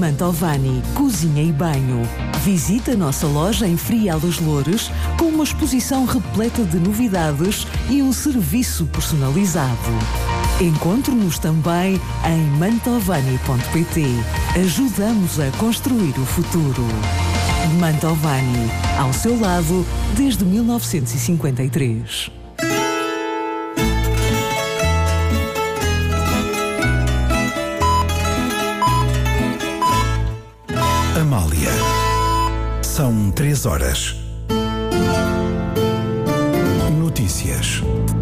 Mantovani, cozinha e banho. Visita a nossa loja em Frial dos Loures com uma exposição repleta de novidades e um serviço personalizado. Encontre-nos também em mantovani.pt. Ajudamos a construir o futuro. Mantovani, ao seu lado desde 1953. Amália. São 3 horas. Notícias.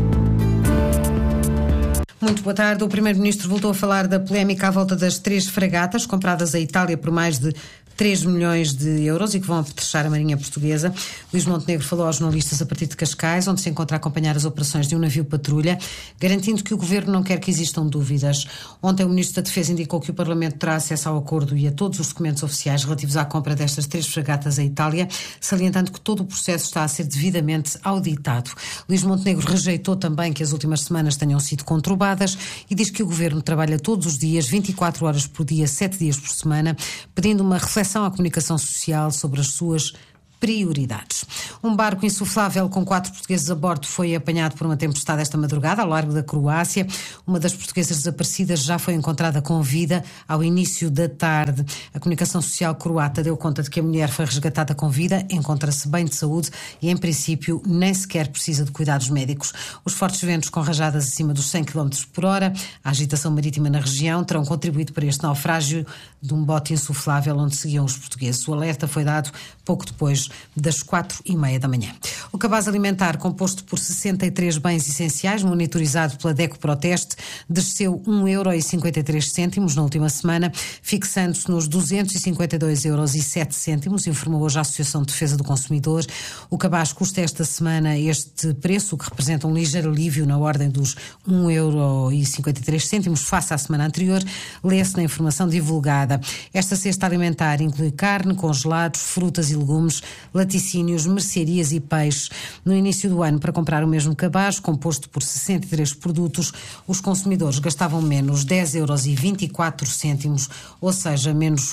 Muito boa tarde. O Primeiro-Ministro voltou a falar da polémica à volta das 3 fragatas compradas à Itália por mais de 3 milhões de euros e que vão apetrechar a Marinha Portuguesa. Luís Montenegro falou aos jornalistas a partir de Cascais, onde se encontra a acompanhar as operações de um navio patrulha, garantindo que o Governo não quer que existam dúvidas. Ontem o Ministro da Defesa indicou que o Parlamento terá acesso ao acordo e a todos os documentos oficiais relativos à compra destas 3 fragatas à Itália, salientando que todo o processo está a ser devidamente auditado. Luís Montenegro rejeitou também que as últimas semanas tenham sido conturbadas e diz que o Governo trabalha todos os dias, 24 horas por dia, 7 dias por semana, pedindo uma reflexão à comunicação social sobre as suas prioridades. Um barco insuflável com 4 portugueses a bordo foi apanhado por uma tempestade esta madrugada ao largo da Croácia. Uma das portuguesas desaparecidas já foi encontrada com vida ao início da tarde. A comunicação social croata deu conta de que a mulher foi resgatada com vida, encontra-se bem de saúde e, em princípio, nem sequer precisa de cuidados médicos. Os fortes ventos com rajadas acima dos 100 km por hora, a agitação marítima na região, terão contribuído para este naufrágio de um bote insuflável onde seguiam os portugueses. O alerta foi dado pouco depois das 4h30 da manhã. O cabaz alimentar, composto por 63 bens essenciais, monitorizado pela DECO Proteste, desceu 1,53 € na última semana, fixando-se nos 252,07 €, informou hoje a Associação de Defesa do Consumidor. O cabaz custa esta semana este preço, o que representa um ligeiro alívio na ordem dos 1,53 € face à semana anterior, lê-se na informação divulgada. Esta cesta alimentar inclui carne, congelados, frutas e legumes, laticínios, mercearias e peixes. No início do ano, para comprar o mesmo cabaz, composto por 63 produtos, os consumidores gastavam menos 10,24 €, ou seja, menos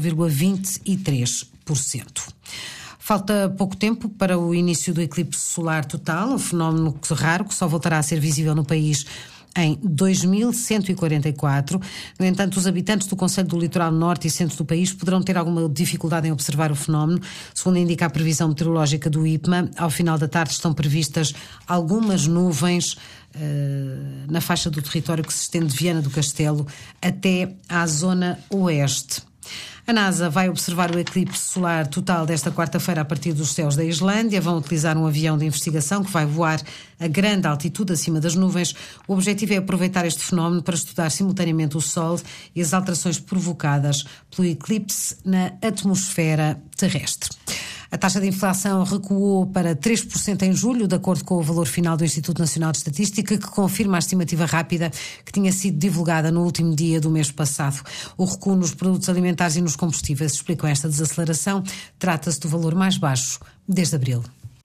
4,23%. Falta pouco tempo para o início do eclipse solar total, um fenómeno raro que só voltará a ser visível no país em 2144. No entanto, os habitantes do concelho do litoral norte e centro do país poderão ter alguma dificuldade em observar o fenómeno. Segundo indica a previsão meteorológica do IPMA, ao final da tarde estão previstas algumas nuvens na faixa do território que se estende de Viana do Castelo até à zona oeste. A NASA vai observar o eclipse solar total desta quarta-feira a partir dos céus da Islândia. Vão utilizar um avião de investigação que vai voar a grande altitude acima das nuvens. O objetivo é aproveitar este fenómeno para estudar simultaneamente o Sol e as alterações provocadas pelo eclipse na atmosfera terrestre. A taxa de inflação recuou para 3% em julho, de acordo com o valor final do Instituto Nacional de Estatística, que confirma a estimativa rápida que tinha sido divulgada no último dia do mês passado. O recuo nos produtos alimentares e nos combustíveis explicam esta desaceleração. Trata-se do valor mais baixo desde abril.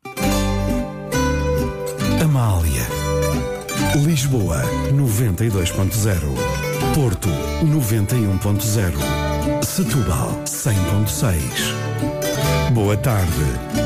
Amália. Lisboa, 92.0. Porto, 91.0. Setúbal, 100.6. Boa tarde.